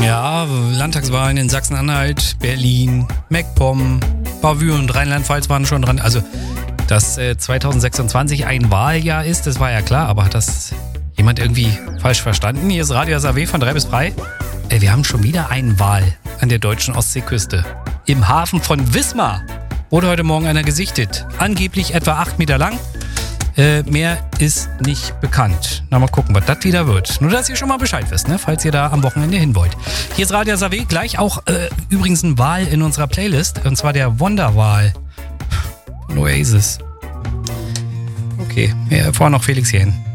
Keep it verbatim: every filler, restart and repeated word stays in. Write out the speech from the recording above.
Ja, Landtagswahlen in Sachsen-Anhalt, Berlin, MacPom, Bavü und Rheinland-Pfalz waren schon dran. Also, dass äh, zwanzig sechsundzwanzig ein Wahljahr ist, das war ja klar. Aber hat das jemand irgendwie falsch verstanden? Hier ist Radio S A W von drei bis frei. Äh, wir haben schon wieder einen Wal an der deutschen Ostseeküste. Im Hafen von Wismar wurde heute Morgen einer gesichtet. Angeblich etwa acht Meter lang. Äh, mehr ist nicht bekannt. Na, mal gucken, was das wieder wird. Nur, dass ihr schon mal Bescheid wisst, ne? Falls ihr da am Wochenende hin wollt. Hier ist Radio S A W, gleich auch äh, übrigens ein Wal in unserer Playlist. Und zwar der Wonderwal von Oasis. Okay, ja, vorher noch Felix hier hin.